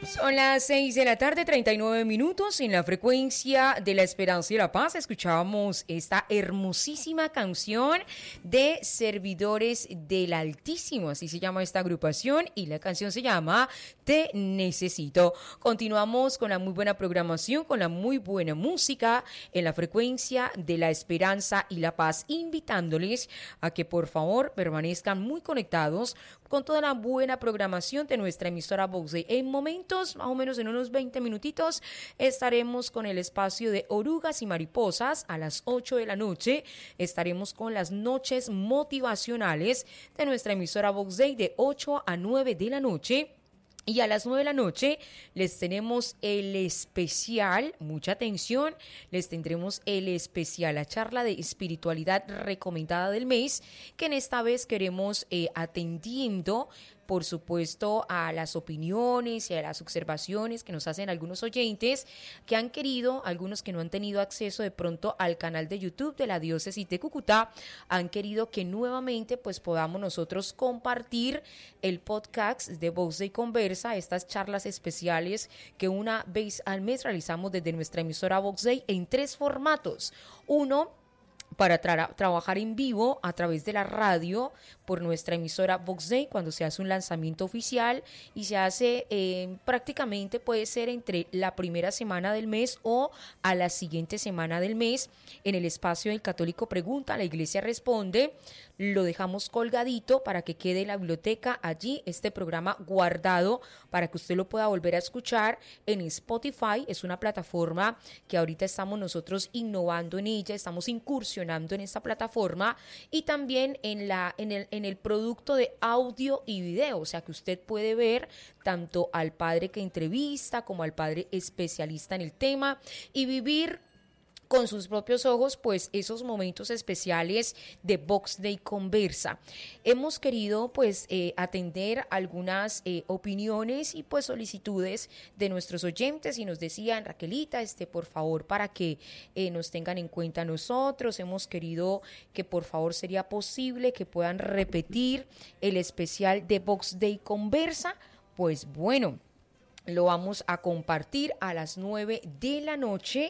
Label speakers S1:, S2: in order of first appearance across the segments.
S1: Son las 6 de la tarde, 39 minutos. En la frecuencia de la Esperanza y la Paz escuchábamos esta hermosísima canción de Servidores del Altísimo. Así se llama esta agrupación y la canción se llama Te Necesito. Continuamos con la muy buena programación, con la muy buena música en la frecuencia de la Esperanza y la Paz, invitándoles a que por favor permanezcan muy conectados con toda la buena programación de nuestra emisora Vox Day. En momentos, más o menos en unos 20 minutitos, estaremos con el espacio de Orugas y Mariposas a las 8 de la noche. Estaremos con las noches motivacionales de nuestra emisora Vox Day de 8 a 9 de la noche. Y a las 9 de la noche les tenemos el especial, mucha atención, les tendremos el especial, la charla de espiritualidad recomendada del mes, que en esta vez queremos atendiendo, por supuesto, a las opiniones y a las observaciones que nos hacen algunos oyentes que han querido, algunos que no han tenido acceso de pronto al canal de YouTube de la Diócesis de Cúcuta, han querido que nuevamente pues podamos nosotros compartir el podcast de Vox Day Conversa, estas charlas especiales que una vez al mes realizamos desde nuestra emisora Vox Day en 3 formatos. Uno, para trabajar en vivo a través de la radio por nuestra emisora Vox Day cuando se hace un lanzamiento oficial y se hace prácticamente puede ser entre la primera semana del mes o a la siguiente semana del mes en el espacio del Católico Pregunta, la Iglesia Responde. Lo dejamos colgadito para que quede en la biblioteca allí este programa guardado para que usted lo pueda volver a escuchar en Spotify. Es una plataforma que ahorita estamos nosotros innovando en ella, estamos incursionando en esta plataforma y también en el producto de audio y video, o sea que usted puede ver tanto al padre que entrevista como al padre especialista en el tema y vivir con sus propios ojos, pues esos momentos especiales de Vox Day Conversa. Hemos querido pues atender algunas opiniones y pues solicitudes de nuestros oyentes y nos decían, Raquelita, por favor, para que nos tengan en cuenta nosotros, hemos querido que por favor sería posible que puedan repetir el especial de Vox Day Conversa. Pues bueno, lo vamos a compartir a las 9 de la noche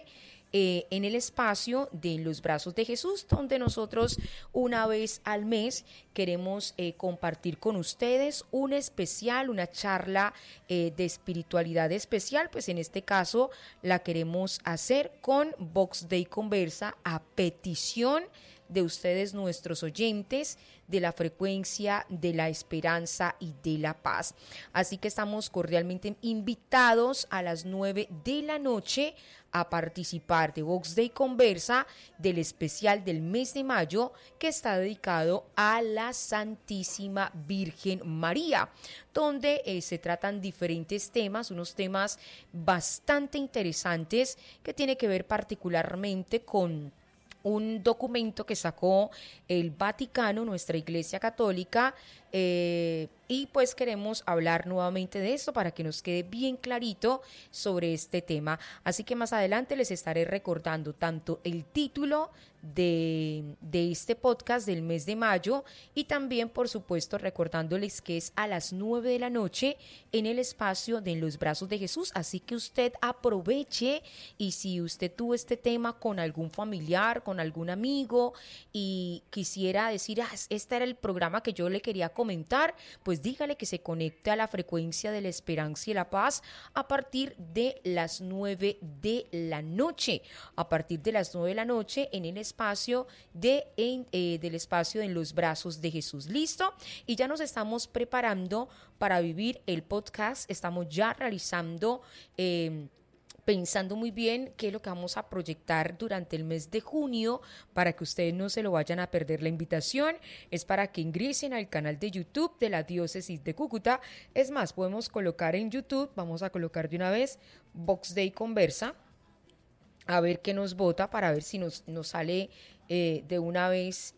S1: en el espacio de Los Brazos de Jesús, donde nosotros una vez al mes queremos compartir con ustedes un especial, una charla de espiritualidad especial, pues en este caso la queremos hacer con Vox Day Conversa a petición de ustedes, nuestros oyentes, de la frecuencia de la esperanza y de la paz. Así que estamos cordialmente invitados a las 9 de la noche a participar de Vox Day Conversa del especial del mes de mayo que está dedicado a la Santísima Virgen María, donde se tratan diferentes temas, unos temas bastante interesantes que tiene que ver particularmente con un documento que sacó el Vaticano, nuestra Iglesia Católica, y pues queremos hablar nuevamente de esto para que nos quede bien clarito sobre este tema. Así que más adelante les estaré recordando tanto el título de este podcast del mes de mayo y también, por supuesto, recordándoles que es a las 9 de la noche en el espacio de En los Brazos de Jesús. Así que usted aproveche y si usted tuvo este tema con algún familiar, con algún amigo y quisiera decir, este era el programa que yo le quería comentar, pues dígale que se conecte a la frecuencia de la esperanza y la paz a partir de las 9 de la noche. A partir de las 9 de la noche en el espacio del espacio de En los Brazos de Jesús. ¿Listo? Y ya nos estamos preparando para vivir el podcast. Estamos ya realizando pensando muy bien qué es lo que vamos a proyectar durante el mes de junio para que ustedes no se lo vayan a perder. La invitación es para que ingresen al canal de YouTube de la Diócesis de Cúcuta. Es más, podemos colocar en YouTube, vamos a colocar de una vez Vox Day Conversa, a ver qué nos vota para ver si nos sale de una vez...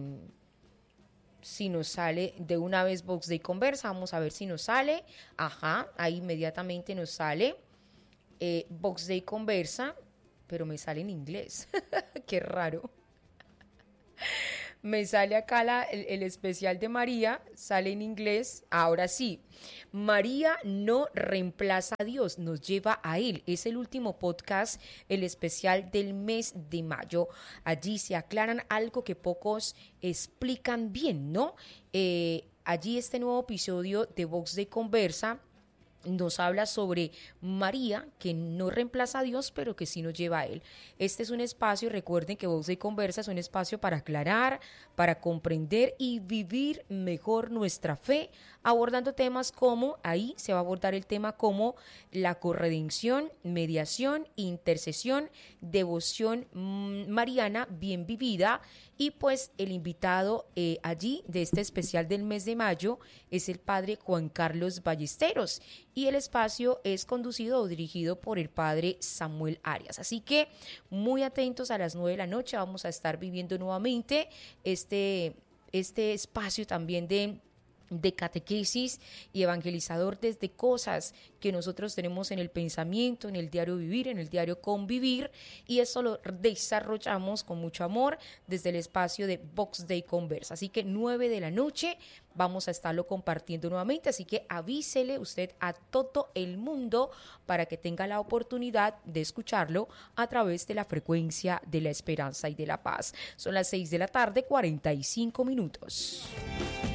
S1: si nos sale de una vez Vox Day Conversa, vamos a ver si nos sale. Ajá, ahí inmediatamente nos sale Vox Day Conversa, pero me sale en inglés. Qué raro. Me sale acá el especial de María, sale en inglés. Ahora sí, María no reemplaza a Dios, nos lleva a Él. Es el último podcast, el especial del mes de mayo. Allí se aclaran algo que pocos explican bien, ¿no? Allí este nuevo episodio de Vox de Conversa nos habla sobre María, que no reemplaza a Dios, pero que sí nos lleva a Él. Este es un espacio, recuerden que Voz de Conversa es un espacio para aclarar, para comprender y vivir mejor nuestra fe, abordando temas como, ahí se va a abordar el tema como la corredención, mediación, intercesión, devoción mariana bien vivida. Y pues el invitado allí de este especial del mes de mayo es el padre Juan Carlos Ballesteros y el espacio es conducido o dirigido por el padre Samuel Arias. Así que muy atentos, a las 9 de la noche vamos a estar viviendo nuevamente este espacio también de catequesis y evangelizador desde cosas que nosotros tenemos en el pensamiento, en el diario vivir, en el diario convivir, y eso lo desarrollamos con mucho amor desde el espacio de Vox Day Conversa. Así que 9 de la noche vamos a estarlo compartiendo nuevamente, así que avísele usted a todo el mundo para que tenga la oportunidad de escucharlo a través de la frecuencia de la esperanza y de la paz. Son las 6 de la tarde, 45 minutos.